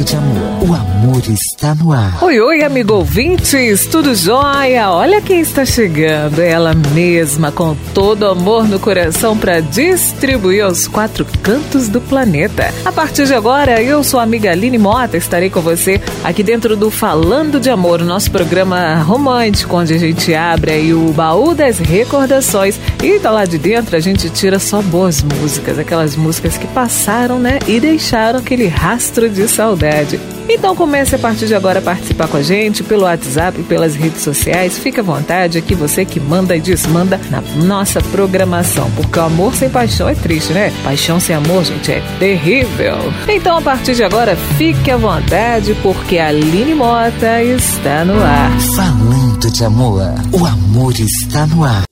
de amor, o amor está no ar. Oi, oi, amigo ouvintes, tudo jóia? Olha quem está chegando, ela mesma, com todo amor no coração para distribuir aos 4 cantos do planeta. A partir de agora, eu sou a amiga Aline Mota, estarei com você aqui dentro do Falando de Amor, nosso programa romântico, onde a gente abre aí o baú das recordações e tá lá de dentro a gente tira só boas músicas, aquelas músicas que passaram, né, e deixaram aquele rastro de saudade. Então comece a partir de agora a participar com a gente pelo WhatsApp e pelas redes sociais. Fique à vontade, aqui você que manda e desmanda na nossa programação, porque o amor sem paixão é triste, né? Paixão sem amor, gente, é terrível. Então a partir de agora, fique à vontade, porque a Aline Mota está no ar. Falando de amor, o amor está no ar.